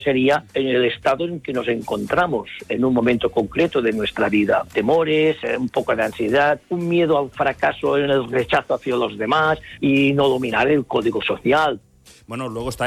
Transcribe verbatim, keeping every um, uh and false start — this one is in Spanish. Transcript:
sería en el estado en que nos encontramos en un momento concreto de nuestra vida. Temores, un poco de ansiedad, un miedo al fracaso en el rechazo hacia los demás y no dominar el código social. Bueno, luego está